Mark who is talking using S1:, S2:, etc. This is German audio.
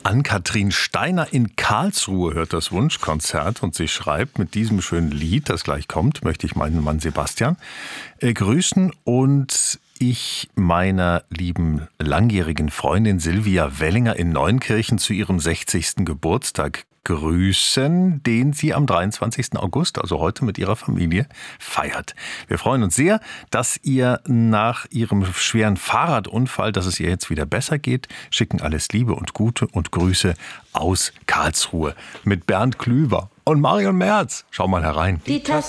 S1: Ann-Kathrin Steiner in Karlsruhe hört das Wunschkonzert und sie schreibt mit diesem schönen Lied, das gleich kommt, möchte ich meinen Mann Sebastian grüßen und ich meiner lieben langjährigen Freundin Silvia Wellinger in Neunkirchen zu ihrem 60. Geburtstag grüßen, den sie am 23. August, also heute mit ihrer Familie, feiert. Wir freuen uns sehr, dass ihr nach ihrem schweren Fahrradunfall, dass es ihr jetzt wieder besser geht, schicken alles Liebe und Gute und Grüße aus Karlsruhe mit Bernd Klüver und Marion Merz. Schau mal herein.